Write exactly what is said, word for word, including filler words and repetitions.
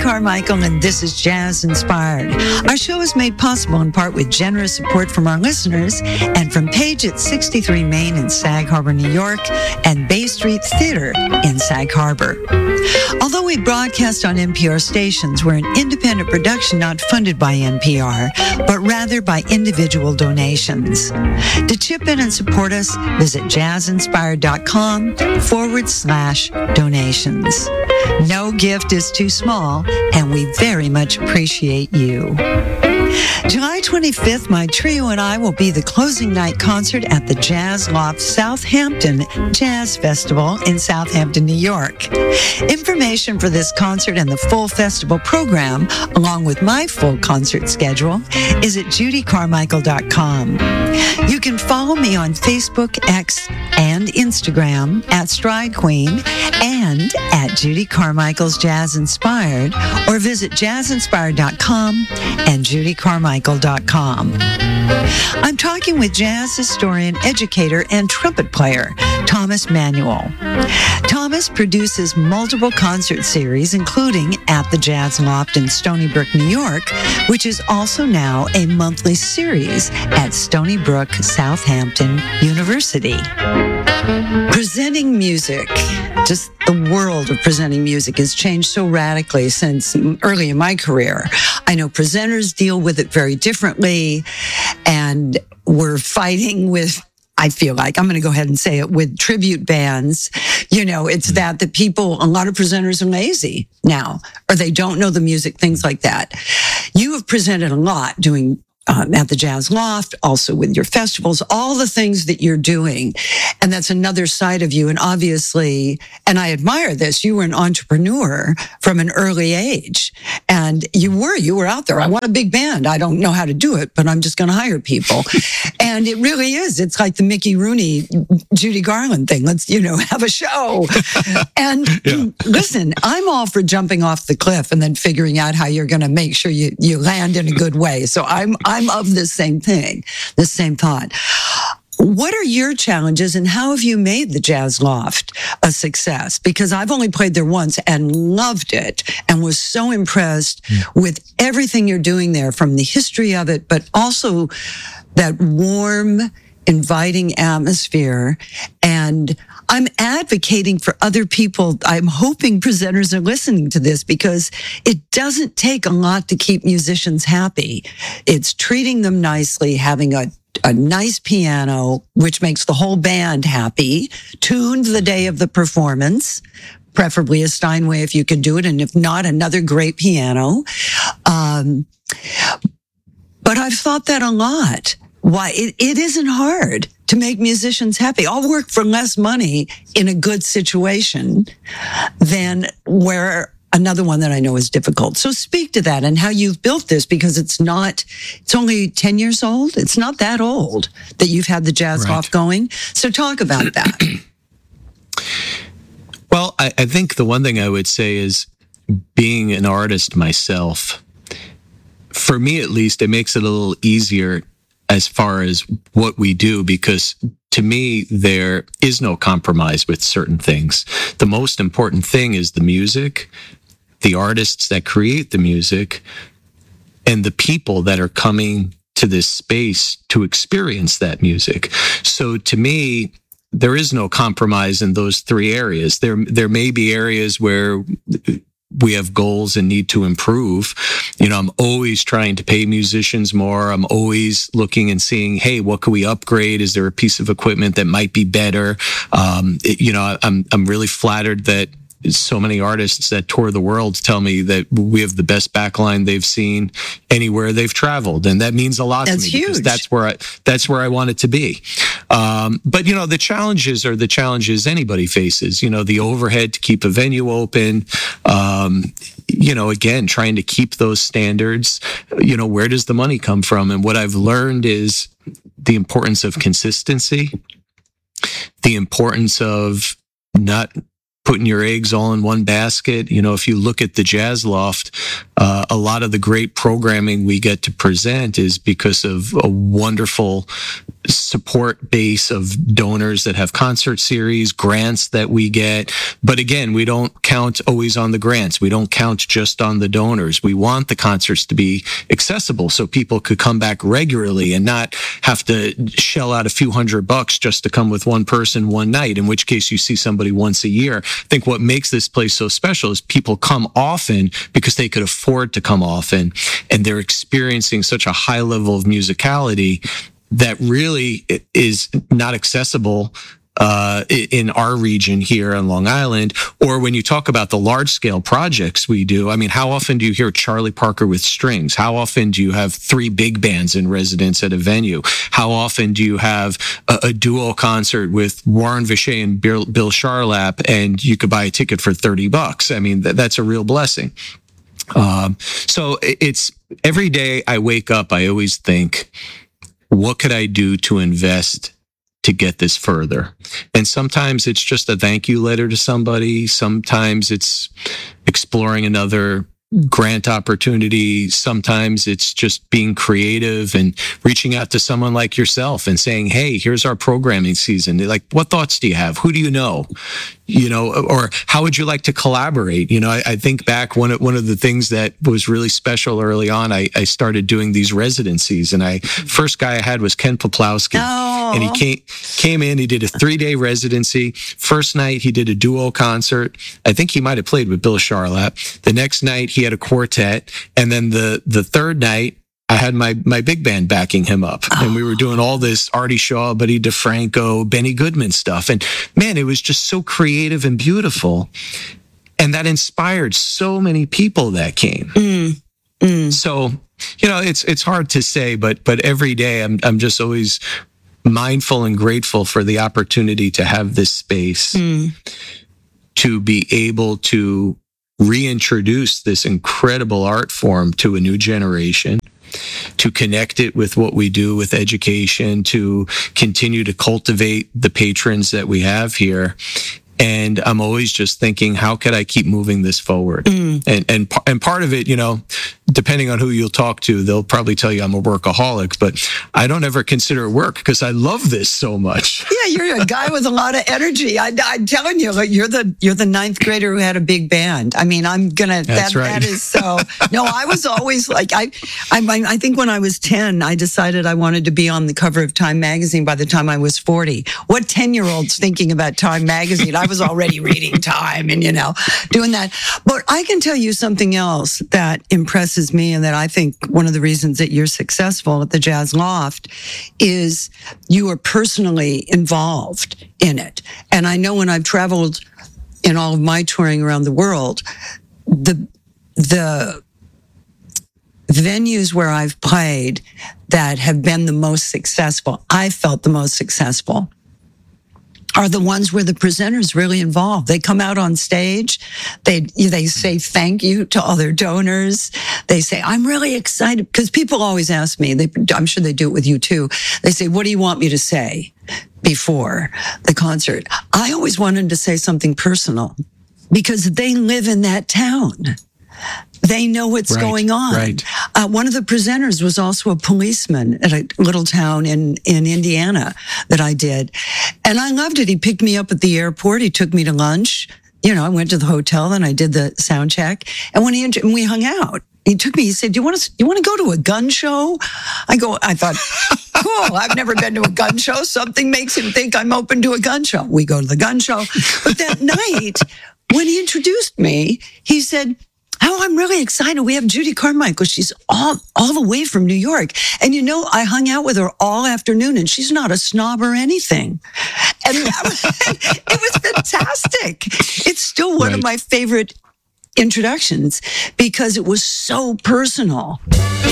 Carmichael, and this is Jazz Inspired. Our show is made possible in part with generous support from our listeners and from Page at sixty-three Main in Sag Harbor, New York, and Bay Street Theater in Sag Harbor. Although we broadcast on N P R stations, we're an independent production not funded by N P R, but rather by individual donations. To chip in and support us, visit jazzinspired.com forward slash donations. No gift is too small, and we very much appreciate you. July twenty-fifth, my trio and I will be the closing night concert at the Jazz Loft Southampton Jazz Festival in Southampton, New York. Information for this concert and the full festival program, along with my full concert schedule, is at judy carmichael dot com. You can follow me on Facebook, X, and Instagram at Stride Queen and at Judy Carmichael's Jazz Inspired, or visit jazz inspired dot com and judy carmichael dot com. I'm talking with jazz historian, educator, and trumpet player, Thomas Manuel. Thomas produces multiple concert series, including At the Jazz Loft in Stony Brook, New York, which is also now a monthly series at Stony Brook Southampton University. Presenting music, just the world of presenting music has changed so radically since early in my career. I know presenters deal with it very differently, and we're fighting with, I feel like, I'm going to go ahead and say it, with tribute bands. You know, it's that the people, a lot of presenters are lazy now, or they don't know the music, things like that. You have presented a lot doing Um, at the Jazz Loft, also with your festivals, all the things that you're doing. And that's another side of you. And obviously, and I admire this, you were an entrepreneur from an early age. And you were, you were out there. I want a big band. I don't know how to do it, but I'm just going to hire people. And it really is. It's like the Mickey Rooney, Judy Garland thing. Let's, you know, have a show. And yeah. Listen, I'm all for jumping off the cliff and then figuring out how you're going to make sure you, you land in a good way. So I'm, I'm of the same thing, the same thought. What are your challenges, and how have you made the Jazz Loft a success? Because I've only played there once and loved it and was so impressed mm. with everything you're doing there, from the history of it, but also that warm, inviting atmosphere. And I'm advocating for other people. I'm hoping presenters are listening to this, because it doesn't take a lot to keep musicians happy. It's treating them nicely, having a a nice piano, which makes the whole band happy, tuned the day of the performance, preferably a Steinway if you can do it, and if not, another great piano. Um, but I've thought that a lot. Why it, it isn't hard to make musicians happy. I'll work for less money in a good situation than where another one that I know is difficult. So speak to that and how you've built this, because it's not, it's only ten years old. It's not that old that you've had the Jazz Loft going. So talk about that. Well, I, I think the one thing I would say is, being an artist myself, for me at least, it makes it a little easier as far as what we do, because to me, there is no compromise with certain things. The most important thing is the music, the artists that create the music, and the people that are coming to this space to experience that music. So to me, there is no compromise in those three areas. There, there may be areas where we have goals and need to improve. You know, I'm always trying to pay musicians more. I'm always looking and seeing, hey, what can we upgrade? Is there a piece of equipment that might be better? Um, it, you know, I'm I'm really flattered that so many artists that tour the world tell me that we have the best backline they've seen anywhere they've traveled, and that means a lot that's to me, huge. Because that's where I that's where I want it to be. Um, but you know, the challenges are the challenges anybody faces. You know, the overhead to keep a venue open. Um, you know, again, trying to keep those standards. You know, where does the money come from? And what I've learned is the importance of consistency, the importance of not putting your eggs all in one basket. You know, if you look at the Jazz Loft, uh, a lot of the great programming we get to present is because of a wonderful support base of donors that have concert series, grants that we get. But again, we don't count always on the grants. We don't count just on the donors. We want the concerts to be accessible so people could come back regularly and not have to shell out a few hundred bucks just to come with one person one night, in which case you see somebody once a year. I think what makes this place so special is people come often because they could afford to come often, and they're experiencing such a high level of musicality that really is not accessible uh, in our region here on Long Island. Or when you talk about the large scale projects we do, I mean, how often do you hear Charlie Parker with strings? How often do you have three big bands in residence at a venue? How often do you have a, a duo concert with Warren Vichet and Bill, Bill Charlap, and you could buy a ticket for thirty bucks? I mean, th- that's a real blessing. Um, so it's every day I wake up, I always think, what could I do to invest to get this further? And sometimes it's just a thank you letter to somebody. Sometimes it's exploring another grant opportunity. Sometimes it's just being creative and reaching out to someone like yourself and saying, hey, here's our programming season. They're like, what thoughts do you have? Who do you know? You know, or how would you like to collaborate? You know, I, I think back one of, one of the things that was really special early on, I, I started doing these residencies, and I first guy I had was Ken Poplawski. Oh. And he came, came in, he did a three day residency. First night he did a duo concert. I think he might've played with Bill Charlap. The next night he had a quartet. And then the, the third night, I had my, my big band backing him up, oh. and we were doing all this Artie Shaw, Buddy DeFranco, Benny Goodman stuff. And man, it was just so creative and beautiful. And that inspired so many people that came. Mm. Mm. So, you know, it's, it's hard to say, but, but every day I'm, I'm just always mindful and grateful for the opportunity to have this space, mm. to be able to reintroduce this incredible art form to a new generation, to connect it with what we do with education, to continue to cultivate the patrons that we have here. And I'm always just thinking, how could I keep moving this forward? Mm. And and and part of it, you know, depending on who you'll talk to, they'll probably tell you I'm a workaholic, but I don't ever consider it work because I love this so much. Yeah, you're a guy with a lot of energy. I, I'm telling you, like, you're the you're the ninth grader who had a big band. I mean, I'm gonna. That's that, right. That is so. No, I was always like, I, I, I think when I was ten, I decided I wanted to be on the cover of Time magazine. By the time I was forty, what ten-year-old's thinking about Time magazine? I was already reading Time and, you know, doing that. But I can tell you something else that impresses me, and that I think one of the reasons that you're successful at the Jazz Loft is you are personally involved in it. And I know when I've traveled in all of my touring around the world, the the venues where I've played that have been the most successful, I felt the most successful, are the ones where the presenter's really involved. They come out on stage, they they say thank you to all their donors. They say, I'm really excited, because people always ask me, they, I'm sure they do it with you too. They say, what do you want me to say before the concert? I always wanted to say something personal, because they live in that town. They know what's right, going on. Right. Uh, one of the presenters was also a policeman at a little town in, in Indiana that I did. And I loved it. He picked me up at the airport. He took me to lunch. You know, I went to the hotel and I did the sound check. And when he and we hung out, he took me, he said, do you want to, you want to go to a gun show? I go, I thought, cool. I've never been to a gun show. Something makes him think I'm open to a gun show. We go to the gun show. But that night, when he introduced me, he said, oh, I'm really excited. We have Judy Carmichael. She's all, all the way from New York. And you know, I hung out with her all afternoon, and she's not a snob or anything. And that was, it was fantastic. It's still one right. of my favorite introductions, because it was so personal.